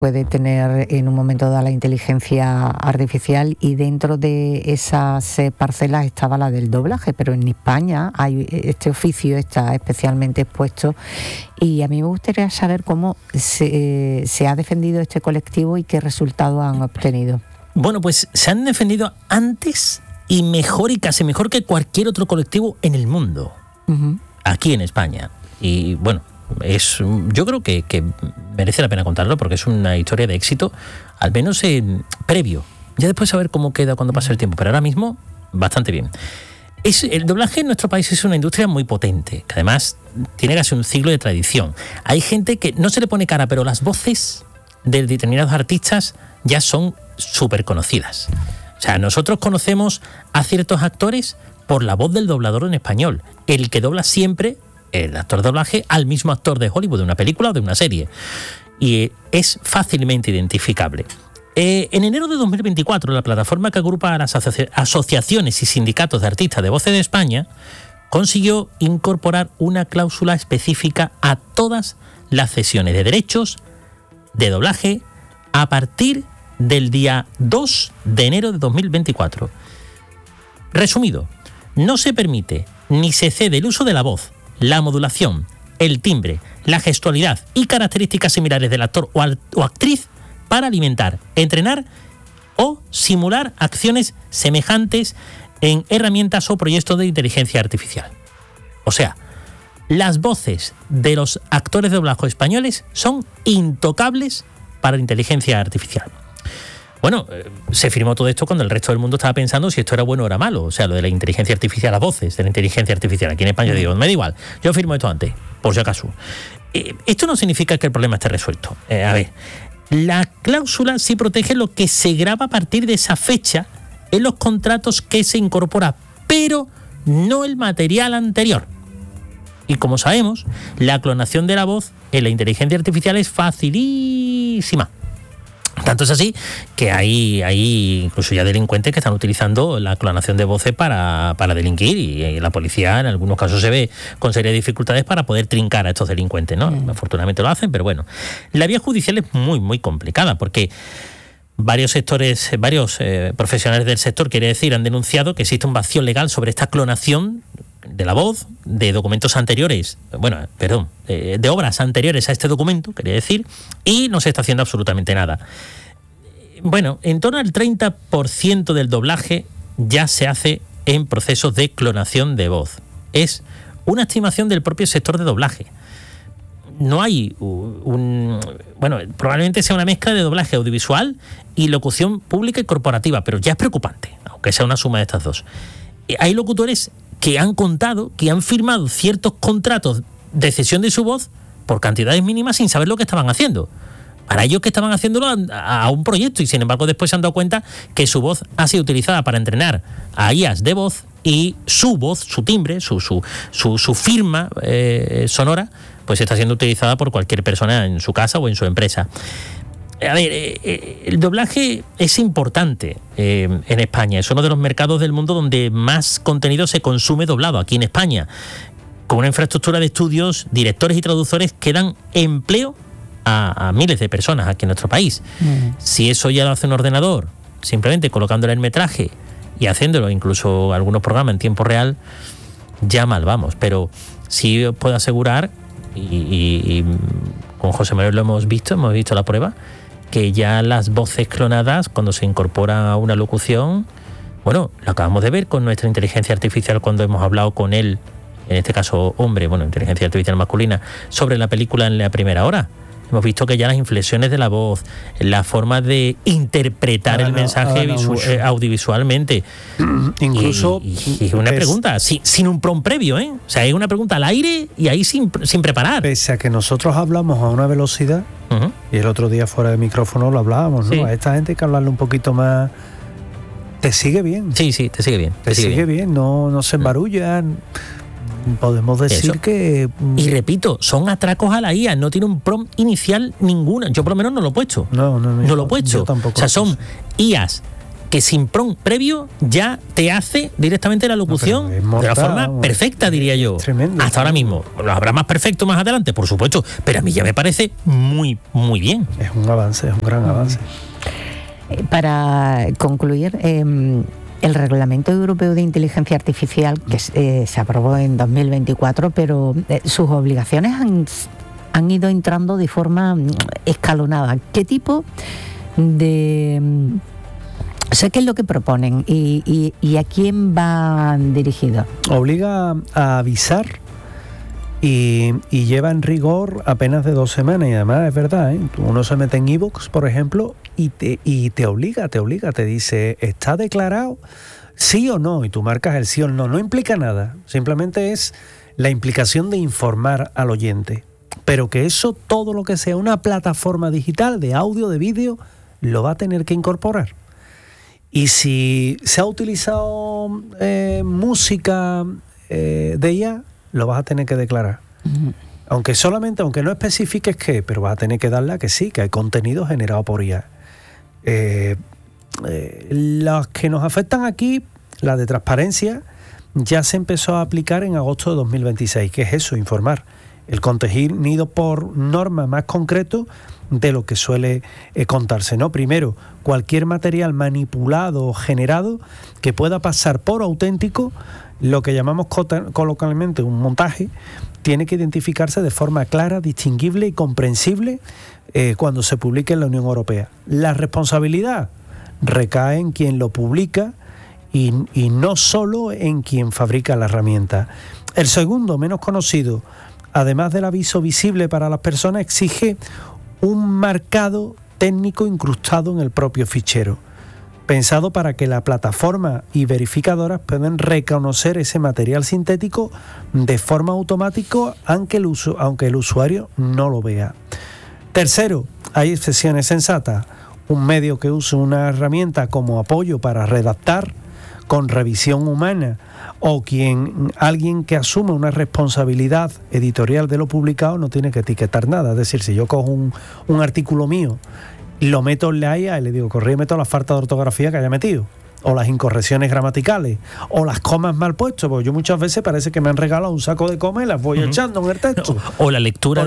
puede tener en un momento dado la inteligencia artificial, y dentro de esas parcelas estaba la del doblaje, pero en España este oficio está especialmente expuesto, y a mí me gustaría saber cómo se ha defendido este colectivo y qué resultados han obtenido. Bueno, pues se han defendido antes y mejor, y casi mejor que cualquier otro colectivo en el mundo, aquí en España. Y bueno, yo creo que merece la pena contarlo, porque es una historia de éxito, al menos previo. Ya después a ver cómo queda cuando pase el tiempo, pero ahora mismo bastante bien. El doblaje en nuestro país es una industria muy potente, que además tiene casi un siglo de tradición. Hay gente que no se le pone cara, pero las voces de determinados artistas ya son súper conocidas. O sea, nosotros conocemos a ciertos actores por la voz del doblador en español, el que dobla siempre, el actor de doblaje, al mismo actor de Hollywood, de una película o de una serie. Y es fácilmente identificable. En enero de 2024, la plataforma que agrupa a las asociaciones y sindicatos de artistas de voces de España consiguió incorporar una cláusula específica a todas las cesiones de derechos de doblaje a partir del día 2 de enero de 2024. Resumido, no se permite ni se cede el uso de la voz, la modulación, el timbre, la gestualidad y características similares del actor o actriz para alimentar, entrenar o simular acciones semejantes en herramientas o proyectos de inteligencia artificial. O sea, las voces de los actores de doblaje españoles son intocables para la inteligencia artificial. Bueno, se firmó todo esto cuando el resto del mundo estaba pensando si esto era bueno o era malo. O sea, lo de la inteligencia artificial, las voces de la inteligencia artificial. Aquí en España digo, me da igual, yo firmo esto antes, por si acaso. Esto no significa que el problema esté resuelto. A ver, la cláusula sí protege lo que se graba a partir de esa fecha en los contratos que se incorpora, pero no el material anterior. Y como sabemos, la clonación de la voz en la inteligencia artificial es facilísima. Tanto es así que hay incluso ya delincuentes que están utilizando la clonación de voces para delinquir, y la policía en algunos casos se ve con serias dificultades para poder trincar a estos delincuentes, ¿no? Afortunadamente lo hacen, pero bueno. La vía judicial es muy, muy complicada, porque varios profesionales del sector, quiere decir, han denunciado que existe un vacío legal sobre esta clonación de la voz, de documentos anteriores, de obras anteriores a este documento, quería decir, y no se está haciendo absolutamente nada. Bueno, en torno al 30% del doblaje ya se hace en procesos de clonación de voz. Es una estimación del propio sector de doblaje. No hay probablemente sea una mezcla de doblaje audiovisual y locución pública y corporativa, pero ya es preocupante, aunque sea una suma de estas dos. Hay locutores que han contado, que han firmado ciertos contratos de cesión de su voz por cantidades mínimas sin saber lo que estaban haciendo. Para ellos que estaban haciéndolo a un proyecto, y sin embargo después se han dado cuenta que su voz ha sido utilizada para entrenar a IAs de voz, y su voz, su timbre, su firma sonora, pues está siendo utilizada por cualquier persona en su casa o en su empresa. A ver, el doblaje es importante en España. Es uno de los mercados del mundo donde más contenido se consume doblado, aquí en España. Con una infraestructura de estudios, directores y traductores que dan empleo a miles de personas aquí en nuestro país. Si eso ya lo hace un ordenador, simplemente colocándole el metraje y haciéndolo incluso algunos programas en tiempo real, ya mal vamos. Pero sí os puedo asegurar, y con José Manuel lo hemos visto la prueba, que ya las voces clonadas, cuando se incorpora a una locución, bueno, lo acabamos de ver con nuestra inteligencia artificial cuando hemos hablado con él, en este caso hombre, inteligencia artificial masculina, sobre la película En la primera hora. Hemos visto que ya las inflexiones de la voz, la forma de interpretar el mensaje audiovisualmente. Incluso. Y una pregunta, sin un prompt previo, ¿eh? O sea, es una pregunta al aire y ahí sin preparar. Pese a que nosotros hablamos a una velocidad, y el otro día fuera de micrófono lo hablábamos, ¿no? Sí. A esta gente hay que hablarle un poquito más. ¿Te sigue bien? Sí, te sigue bien. Te sigue bien, no se embarullan. Podemos decir eso. Que... Y repito, son atracos a la IA, no tiene un prompt inicial ninguna. Yo por lo menos no lo he puesto. No lo he puesto. Yo tampoco. O sea, son IAs que sin prompt previo ya te hace directamente la locución de una forma perfecta, diría yo. Tremendo. Hasta ahora mismo. Lo habrá más perfecto más adelante, por supuesto, pero a mí ya me parece muy, muy bien. Es un avance, es un gran avance. Para concluir, el Reglamento Europeo de Inteligencia Artificial, que se aprobó en 2024, pero sus obligaciones han ido entrando de forma escalonada. ¿Qué tipo de... sé qué es lo que proponen y a quién van dirigidos? Obliga a avisar y lleva en rigor apenas de 2 semanas, y además es verdad, uno se mete en iVoox, por ejemplo, y te obliga, te dice, ¿está declarado sí o no? Y tú marcas el sí o no. No implica nada, simplemente es la implicación de informar al oyente, pero que eso, todo lo que sea una plataforma digital de audio, de vídeo, lo va a tener que incorporar. Y si se ha utilizado música de IA, lo vas a tener que declarar. Aunque no especifiques qué, pero vas a tener que darle a que sí, que hay contenido generado por IA. Las que nos afectan aquí, la de transparencia, ya se empezó a aplicar en agosto de 2026. ¿Qué es eso? Informar. El contenido por norma más concreto de lo que suele contarse, ¿no? Primero, cualquier material manipulado o generado que pueda pasar por auténtico, lo que llamamos coloquialmente un montaje, tiene que identificarse de forma clara, distinguible y comprensible cuando se publique en la Unión Europea. La responsabilidad recae en quien lo publica y no solo en quien fabrica la herramienta. El segundo, menos conocido, además del aviso visible para las personas, exige un marcado técnico incrustado en el propio fichero, pensado para que la plataforma y verificadoras puedan reconocer ese material sintético de forma automática, aunque el usuario no lo vea. Tercero, hay excepciones sensatas. Un medio que use una herramienta como apoyo para redactar con revisión humana, o alguien que asume una responsabilidad editorial de lo publicado, no tiene que etiquetar nada. Es decir, si yo cojo un artículo mío y lo meto en la IA y le digo, corrígeme todas las faltas de ortografía que haya metido, o las incorrecciones gramaticales, o las comas mal puestas, porque yo muchas veces parece que me han regalado un saco de comas y las voy echando en el texto. O la lectura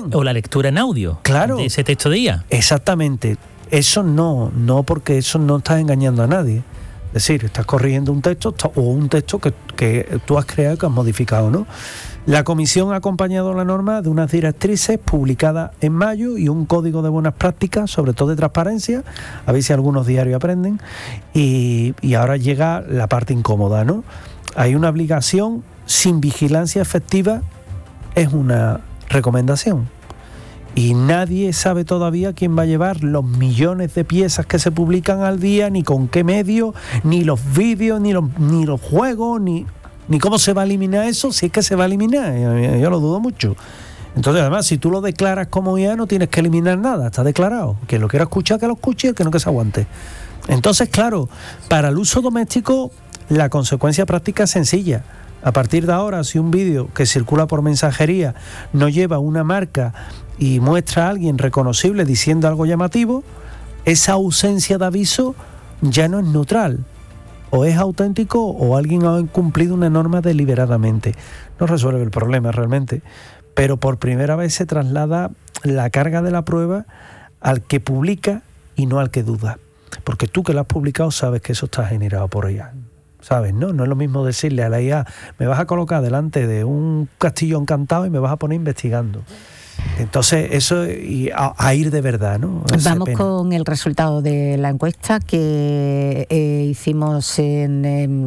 en audio, claro, de ese texto de IA. Exactamente. Eso no, porque eso no estás engañando a nadie. Es decir, estás corrigiendo un texto o un texto que tú has creado, que has modificado, ¿no? La Comisión ha acompañado la norma de unas directrices publicadas en mayo y un código de buenas prácticas, sobre todo de transparencia, a ver si algunos diarios aprenden, y ahora llega la parte incómoda, ¿no? Hay una obligación sin vigilancia efectiva, es una recomendación. Y nadie sabe todavía quién va a llevar los millones de piezas que se publican al día, ni con qué medio, ni los vídeos, ni los juegos, ni cómo se va a eliminar eso, si es que se va a eliminar. Yo lo dudo mucho. Entonces, además, si tú lo declaras como IA, no tienes que eliminar nada, está declarado. Quien lo quiera escuchar, que lo escuche, el que no, que se aguante. Entonces, claro, para el uso doméstico, la consecuencia práctica es sencilla. A partir de ahora, si un vídeo que circula por mensajería no lleva una marca y muestra a alguien reconocible diciendo algo llamativo, esa ausencia de aviso ya no es neutral. O es auténtico o alguien ha incumplido una norma deliberadamente. No resuelve el problema realmente, pero por primera vez se traslada la carga de la prueba al que publica y no al que duda. Porque tú que lo has publicado sabes que eso está generado por IA. ¿Sabes? No es lo mismo decirle a la IA, me vas a colocar delante de un castillo encantado y me vas a poner investigando. Entonces, eso y a ir de verdad, ¿no? Vamos con el resultado de la encuesta que hicimos en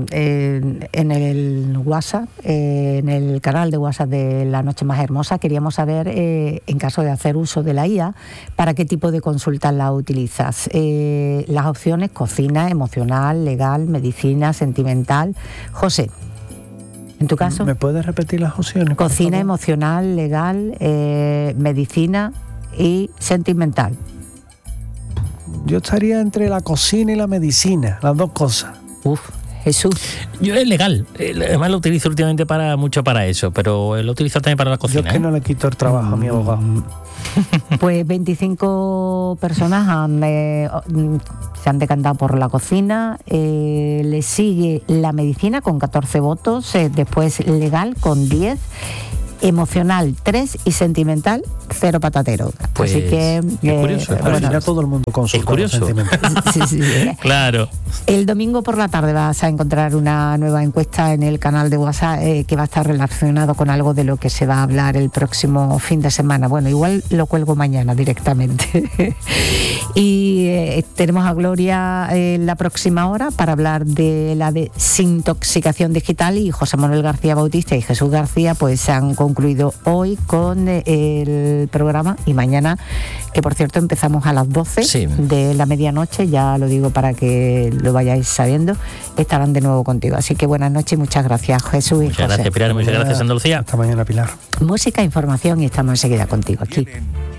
el WhatsApp, en el canal de WhatsApp de La Noche Más Hermosa. Queríamos saber, en caso de hacer uso de la IA, ¿para qué tipo de consultas la utilizas? Las opciones: cocina, emocional, legal, medicina, sentimental. José, ¿en tu caso? ¿Me puedes repetir las opciones? Cocina, emocional, legal, medicina y sentimental. Yo estaría entre la cocina y la medicina, las dos cosas. Jesús. Yo es legal, además lo utilizo últimamente mucho para eso, pero lo utilizo también para la cocina. Yo es que no le quito el trabajo a mi abogado. Pues 25 personas se han decantado por la cocina, le sigue la medicina con 14 votos, después legal con 10, emocional 3 y sentimental 0 patatero. Pues, así que curioso, bueno, todo el mundo consulta. Es curioso. Sí. Claro. El domingo por la tarde vas a encontrar una nueva encuesta en el canal de WhatsApp que va a estar relacionado con algo de lo que se va a hablar el próximo fin de semana. Bueno, igual lo cuelgo mañana directamente. Y tenemos a Gloria en la próxima hora para hablar de la desintoxicación digital, y José Manuel García Bautista y Jesús García pues se han concluido hoy con el programa, y mañana, que por cierto empezamos a las 12 de la medianoche, ya lo digo para que lo vayáis sabiendo, estarán de nuevo contigo. Así que buenas noches y muchas gracias, Jesús y José. Muchas gracias, Pilar, muchas gracias, Andalucía. Hasta mañana, Pilar. Música, información, y estamos enseguida contigo aquí.